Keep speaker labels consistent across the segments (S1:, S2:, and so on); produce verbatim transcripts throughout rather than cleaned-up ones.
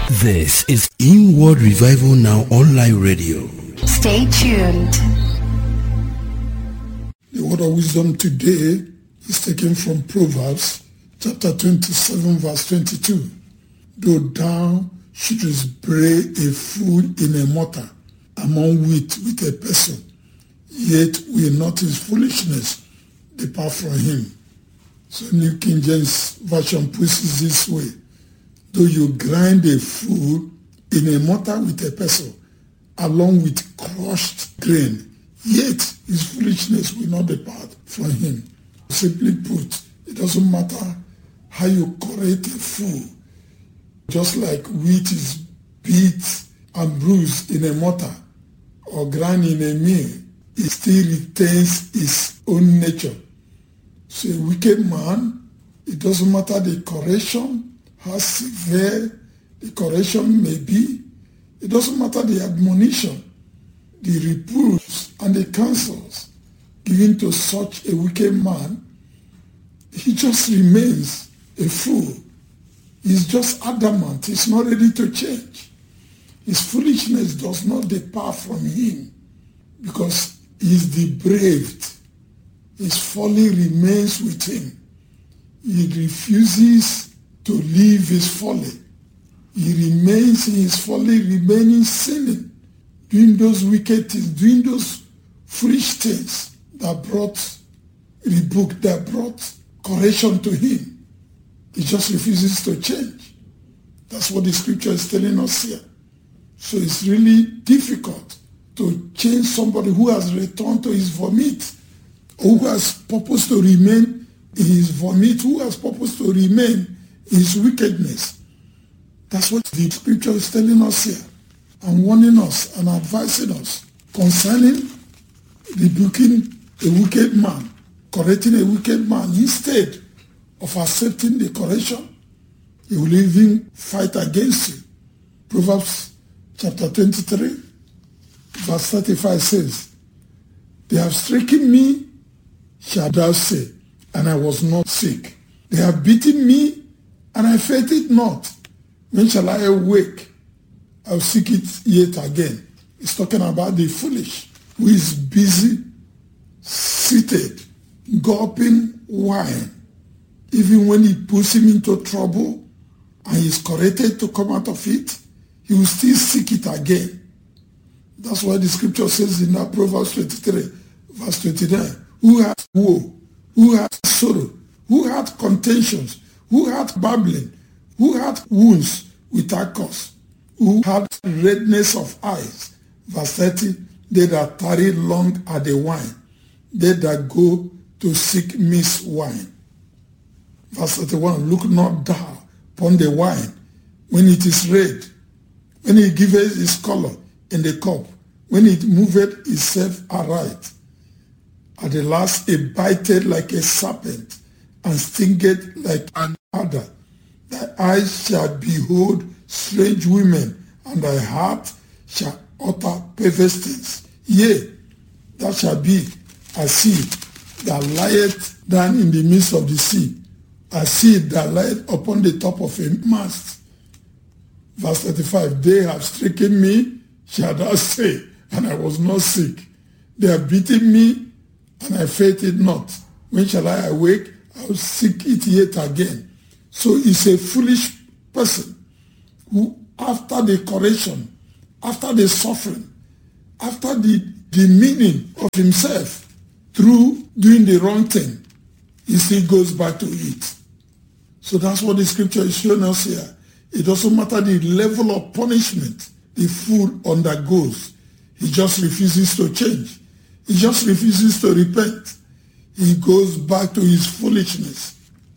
S1: This is Inward Revival Now Online Radio.
S2: Stay tuned.
S3: The word of wisdom today is taken from Proverbs chapter twenty-seven verse twenty-two. Though thou shouldest bray a fool in a mortar among wheat with a pestle, yet will not his foolishness depart from him. So New King James Version puts it this way. Though you grind a fool in a mortar with a pestle, along with crushed grain, yet his foolishness will not depart from him. Simply put, it doesn't matter how you correct a fool. Just like wheat is beat and bruised in a mortar or ground in a mill, it still retains its own nature. So a wicked man, it doesn't matter the correction, how severe the correction may be. It doesn't matter the admonition, the reproofs, and the counsels given to such a wicked man. He just remains a fool. He's just adamant. He's not ready to change. His foolishness does not depart from him because he's depraved. His folly remains with him. He refuses to leave his folly. He remains in his folly, remaining sinning, doing those wicked things, doing those foolish things that brought rebuke, that brought correction to him. He just refuses to change. That's what the scripture is telling us here. So it's really difficult to change somebody who has returned to his vomit, or who has purpose to remain in his vomit, who has purpose to remain in his wickedness. That's what the scripture is telling us here, and warning us and advising us concerning rebuking a wicked man, correcting a wicked man. Instead of accepting the correction, he will even fight against you. Proverbs chapter twenty-three, verse thirty-five says, they have stricken me, shall thou say, and I was not sick. They have beaten me, and I felt it not. When shall I awake? I'll seek it yet again. It's talking about the foolish who is busy, seated, gulping wine. Even when he puts him into trouble and he's corrected to come out of it, he will still seek it again. That's why the scripture says in that Proverbs twenty-three, verse twenty-nine, who has woe, who has sorrow, who had contentions, who had babbling, who had wounds without cause, who had redness of eyes. Verse thirty, they that tarry long at the wine, they that go to seek mixed wine. Verse thirty-one, look not thou upon the wine when it is red, when it giveth its color in the cup, when it moveth itself aright. At the last it biteth like a serpent, and stingeth like an adder. Thy eyes shall behold strange women, and thy heart shall utter perverse things. Yea, thou shalt be a sea that lieth down in the midst of the sea, a sea that lieth upon the top of a mast. Verse thirty-five, they have stricken me, shall thou say, and I was not sick. They have beaten me, and I felt it not. When shall I awake? I will seek it yet again. So he's a foolish person who, after the correction, after the suffering, after the demeaning of himself through doing the wrong thing, he still goes back to it. So that's what the scripture is showing us here. It doesn't matter the level of punishment the fool undergoes. He just refuses to change. He just refuses to repent. He goes back to his foolishness.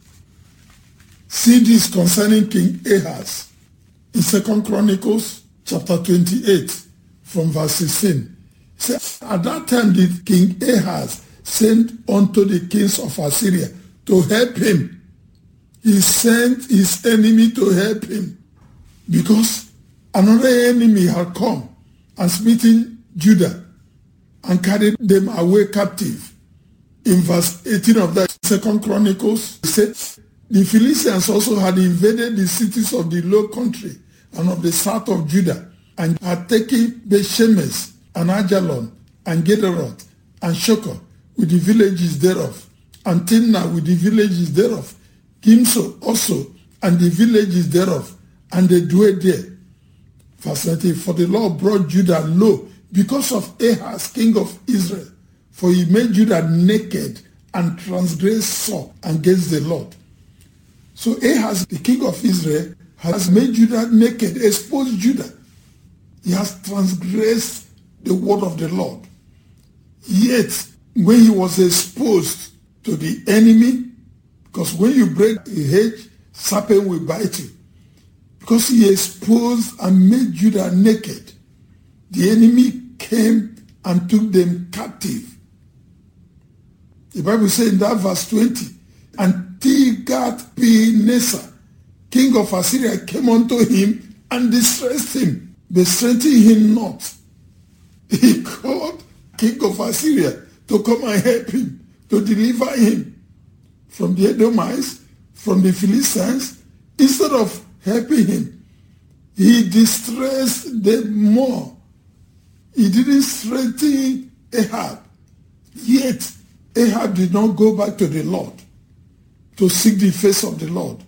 S3: See this concerning King Ahaz in Second Chronicles chapter twenty-eight from verse sixteen. It says, at that time did King Ahaz send unto the kings of Assyria to help him. He sent his enemy to help him because another enemy had come and smitten Judah and carried them away captive. In verse eighteen of that Second Chronicles, it said, the Philistines also had invaded the cities of the low country and of the south of Judah, and had taken Beth-Shemesh, and Ajalon, and Gederoth, and Shokor, with the villages thereof, and Timnah with the villages thereof, Gimso also, and the villages thereof, and they dwelt there. Verse nineteen, for the Lord brought Judah low because of Ahaz, king of Israel, for he made Judah naked and transgressed sore against the Lord. So Ahaz, the king of Israel, has made Judah naked, exposed Judah. He has transgressed the word of the Lord. Yet, when he was exposed to the enemy, because when you break a hedge, serpent will bite you. Because he exposed and made Judah naked, the enemy came and took them captive. The Bible says in that verse twenty, and Tiglath-Pileser, king of Assyria, came unto him and distressed him, but strengthened him not. He called king of Assyria to come and help him, to deliver him from the Edomites, from the Philistines. Instead of helping him, he distressed them more. He didn't strengthen Ahab. Yet Ahab did not go back to the Lord to seek the face of the Lord.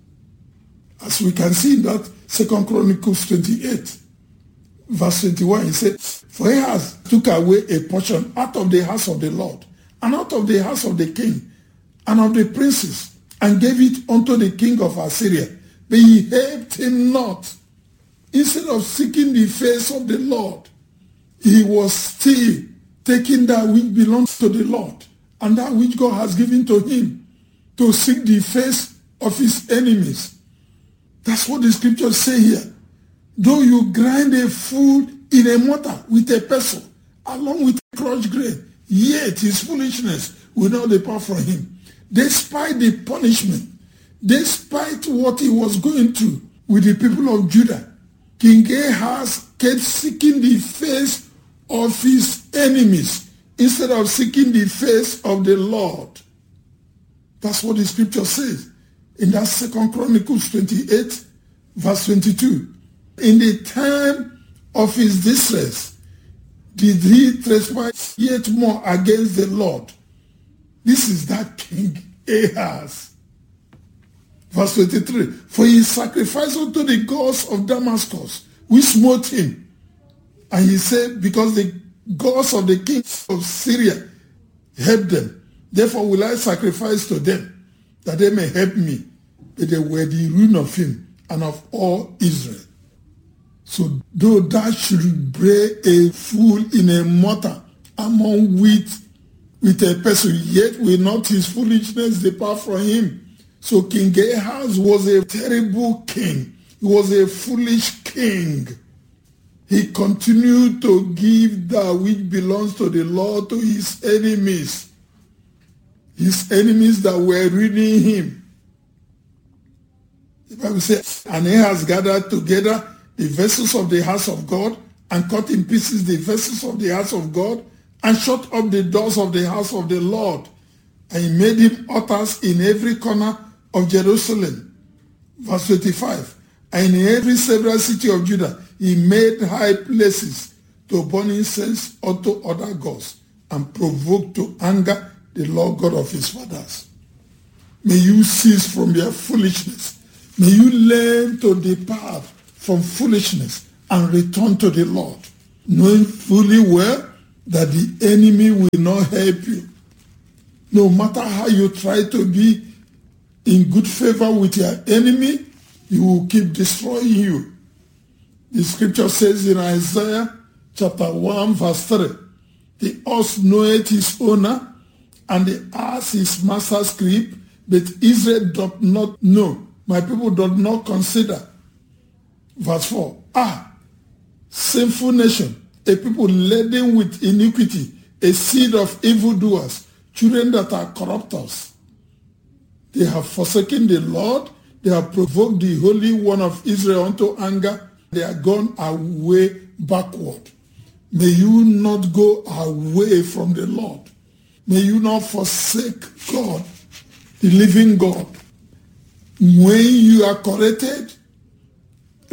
S3: As we can see in that Second Chronicles twenty-eight, verse twenty-one, he said, for Ahaz took away a portion out of the house of the Lord, and out of the house of the king, and of the princes, and gave it unto the king of Assyria. But he helped him not. Instead of seeking the face of the Lord, he was still taking that which belongs to the Lord, and that which God has given to him, to seek the face of his enemies. That's what the scriptures say here. Though you grind a food in a mortar with a pestle, along with crushed grain, yet his foolishness will not depart from him. Despite the punishment, despite what he was going through with the people of Judah, King Ahaz kept seeking the face of his enemies instead of seeking the face of the Lord. That's what the scripture says in that Second Chronicles twenty-eight, verse twenty-two. In the time of his distress, did he trespass yet more against the Lord? This is that king Ahaz. Verse twenty-three, for he sacrificed unto the gods of Damascus, which smote him. And he said, because the gods of the kings of Syria helped them, therefore will I sacrifice to them, that they may help me. But they were the ruin of him and of all Israel. So though thou should break a fool in a mortar among wheat with a pestle, yet will not his foolishness depart from him. So King Ahaz was a terrible king. He was a foolish king. He continued to give that which belongs to the Lord to his enemies. His enemies that were ruining him. The Bible says, and Ahaz gathered together the vessels of the house of God, and cut in pieces the vessels of the house of God, and shut up the doors of the house of the Lord. And he made him altars in every corner of Jerusalem. Verse twenty-five. And in every several city of Judah, he made high places to burn incense unto other gods, and provoked to anger the Lord God of his fathers. May you cease from your foolishness. May you learn to depart from foolishness and return to the Lord, knowing fully well that the enemy will not help you. No matter how you try to be in good favor with your enemy, he will keep destroying you. The scripture says in Isaiah chapter one verse three, the ox knoweth his owner, and the ass his master's crib, but Israel doth not know. My people doth not consider. Verse four, ah, sinful nation, a people laden with iniquity, a seed of evildoers, children that are corruptors. They have forsaken the Lord, they have provoked the Holy One of Israel unto anger, they are gone away backward. May you not go away from the Lord. May you not forsake God, the living God. When you are corrected,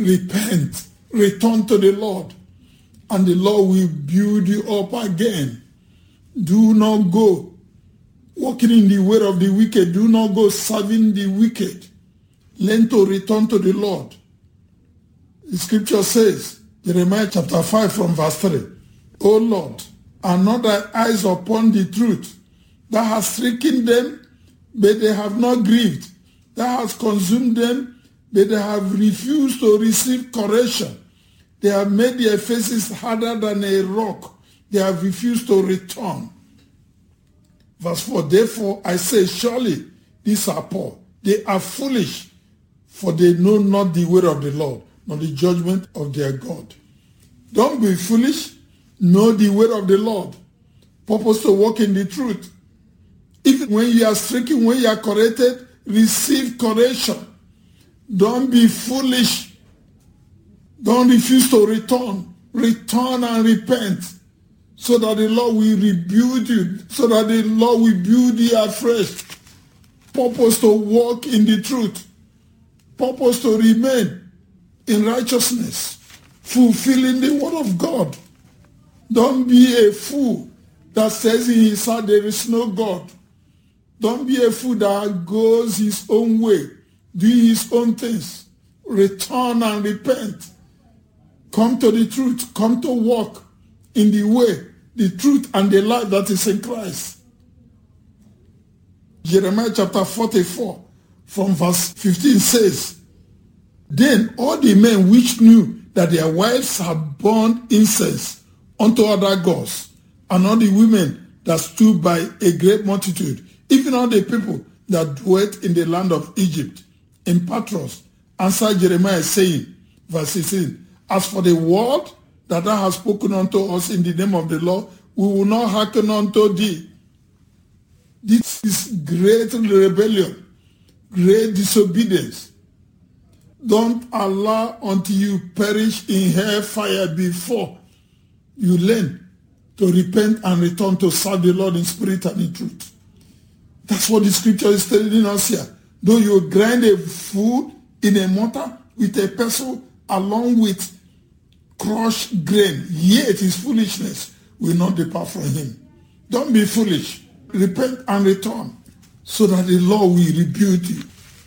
S3: repent, return to the Lord, and the Lord will build you up again. Do not go walking in the way of the wicked. Do not go serving the wicked. Learn to return to the Lord. The scripture says, Jeremiah chapter five from verse three, O Lord, are not thy eyes upon the truth? Thou hast stricken them, but they have not grieved. Thou hast consumed them, but they have refused to receive correction. They have made their faces harder than a rock. They have refused to return. Verse four, therefore I say, surely these are poor. They are foolish, for they know not the way of the Lord, nor the judgment of their God. Don't be foolish. Know the way of the Lord. Purpose to walk in the truth. Even when you are stricken, when you are corrected, receive correction. Don't be foolish. Don't refuse to return. Return and repent, so that the Lord will rebuild you, so that the Lord will build you afresh. Purpose to walk in the truth. Purpose to remain in righteousness, fulfilling the word of God. Don't be a fool that says in his heart there is no God. Don't be a fool that goes his own way, doing his own things. Return and repent. Come to the truth. Come to walk in the way, the truth, and the life that is in Christ. Jeremiah chapter forty-four from verse fifteen says, then all the men which knew that their wives had burned incense unto other gods, and all the women that stood by a great multitude, even all the people that dwelt in the land of Egypt, in Patros, answered Jeremiah, saying, verse sixteen, as for the word that thou hast spoken unto us in the name of the Lord, we will not hearken unto thee. This is great rebellion, great disobedience. Don't allow until you perish in hellfire before you learn to repent and return to serve the Lord in spirit and in truth. That's what the scripture is telling us here. Though you grind a food in a mortar with a pestle along with crushed grain, yet his foolishness will not depart from him. Don't be foolish. Repent and return, so that the Lord will rebuild you.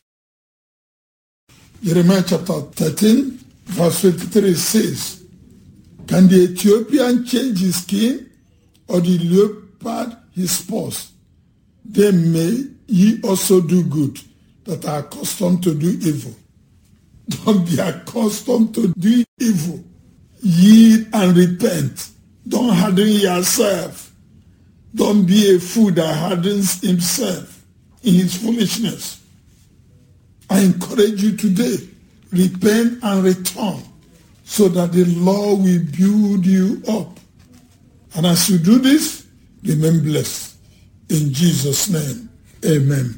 S3: Jeremiah chapter thirteen, verse twenty-three says, can the Ethiopian change his skin, or the leopard his spots? Then may ye also do good, that are accustomed to do evil. Don't be accustomed to do evil. Yield and repent. Don't harden yourself. Don't be a fool that hardens himself in his foolishness. I encourage you today, repent and return, so that the Lord will build you up. And as you do this, remain blessed. In Jesus' name, amen.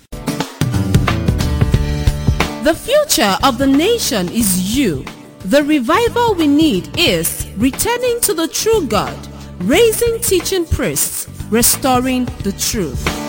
S4: The future of the nation is you. The revival we need is returning to the true God, raising teaching priests, restoring the truth.